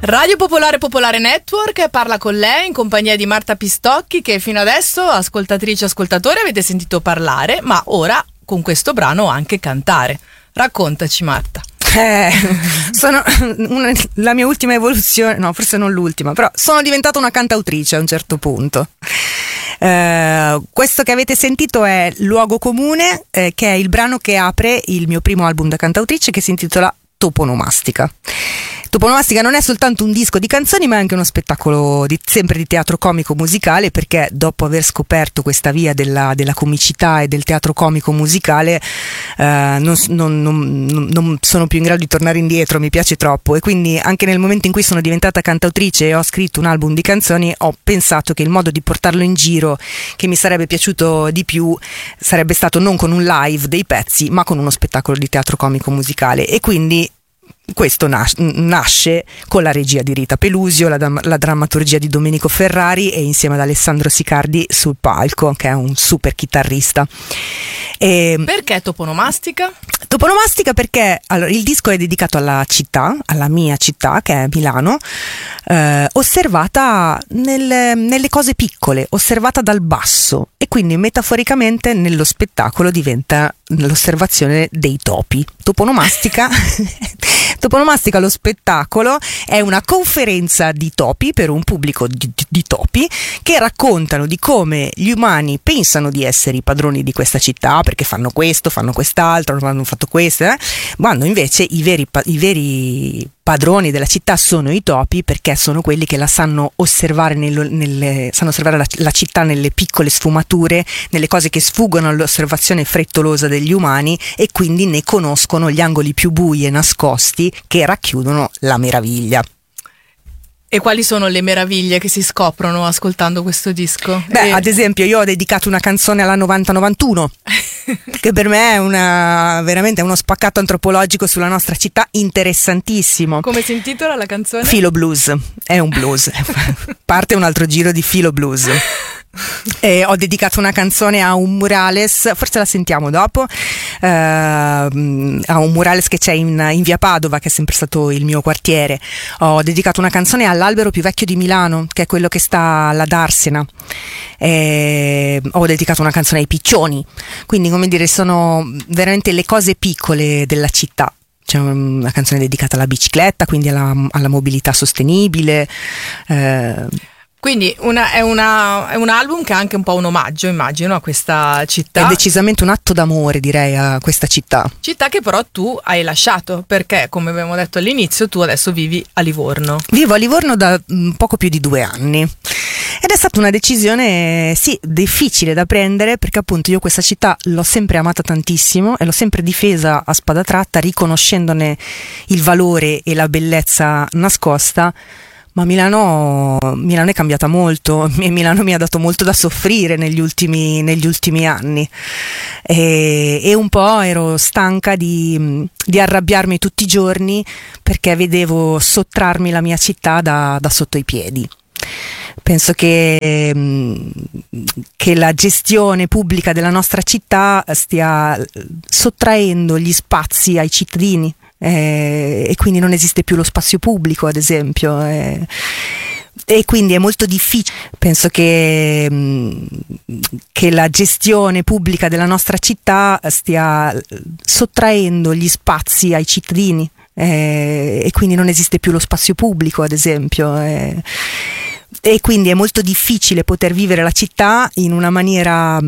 Radio Popolare Popolare Network parla con lei in compagnia di Marta Pistocchi, che fino adesso, ascoltatrici e ascoltatori, avete sentito parlare, ma ora con questo brano anche cantare. Raccontaci, Marta. La mia ultima evoluzione, no, forse non l'ultima, però sono diventata una cantautrice a un certo punto. Questo che avete sentito è Luogo Comune, che è il brano che apre il mio primo album da cantautrice, che si intitola Toponomastica. Toponomastica non è soltanto un disco di canzoni, ma è anche uno spettacolo sempre di teatro comico musicale, perché dopo aver scoperto questa via della comicità e del teatro comico musicale non sono più in grado di tornare indietro, mi piace troppo, e quindi anche nel momento in cui sono diventata cantautrice e ho scritto un album di canzoni, ho pensato che il modo di portarlo in giro che mi sarebbe piaciuto di più sarebbe stato non con un live dei pezzi, ma con uno spettacolo di teatro comico musicale, e quindi questo nasce con la regia di Rita Pelusio, la drammaturgia di Domenico Ferrari e insieme ad Alessandro Sicardi sul palco, che è un super chitarrista. Perché Toponomastica? Toponomastica perché allora, il disco è dedicato alla città, alla mia città, che è Milano, osservata nelle cose piccole, osservata dal basso, e quindi metaforicamente nello spettacolo diventa l'osservazione dei topi. Toponomastica, lo spettacolo, è una conferenza di topi per un pubblico di topi che raccontano di come gli umani pensano di essere i padroni di questa città, perché fanno questo, fanno quest'altro, hanno fatto questo, quando invece i veri padroni della città sono i topi, perché sono quelli che la sanno osservare sanno osservare la città nelle piccole sfumature, nelle cose che sfuggono all'osservazione frettolosa degli umani, e quindi ne conoscono gli angoli più bui e nascosti che racchiudono la meraviglia. E quali sono le meraviglie che si scoprono ascoltando questo disco? Ad esempio, io ho dedicato una canzone alla 90-91 che per me è veramente uno spaccato antropologico sulla nostra città interessantissimo. Come si intitola la canzone? Filo Blues, è un blues. Parte un altro giro di Filo Blues. E ho dedicato una canzone a un murales, forse la sentiamo dopo, a un murales che c'è in via Padova, che è sempre stato il mio quartiere. Ho dedicato una canzone all'albero più vecchio di Milano, che è quello che sta alla Darsena. Ho dedicato una canzone ai piccioni, quindi, come dire, sono veramente le cose piccole della città. C'è una canzone dedicata alla bicicletta, quindi alla mobilità sostenibile. Quindi è un album che è anche un po' un omaggio, immagino, a questa città. È decisamente un atto d'amore, direi, a questa città. Città che però tu hai lasciato, perché, come abbiamo detto all'inizio, tu adesso vivi a Livorno. Vivo a Livorno da poco più di 2 anni. Ed è stata una decisione, sì, difficile da prendere, perché appunto io questa città l'ho sempre amata tantissimo e l'ho sempre difesa a spada tratta, riconoscendone il valore e la bellezza nascosta. Ma Milano è cambiata molto, e Milano mi ha dato molto da soffrire negli ultimi anni, e un po' ero stanca di arrabbiarmi tutti i giorni perché vedevo sottrarmi la mia città da sotto i piedi. Penso che la gestione pubblica della nostra città stia sottraendo gli spazi ai cittadini. E quindi non esiste più lo spazio pubblico, ad esempio, e quindi è molto difficile. Penso che la gestione pubblica della nostra città stia sottraendo gli spazi ai cittadini, e quindi non esiste più lo spazio pubblico, ad esempio, e quindi è molto difficile poter vivere la città in una maniera